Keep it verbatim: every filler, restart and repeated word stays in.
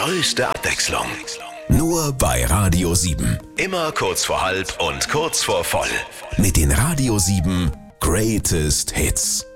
größte Abwechslung. Nur bei Radio sieben. Immer kurz vor halb und kurz vor voll. Mit den Radio sieben Greatest Hits.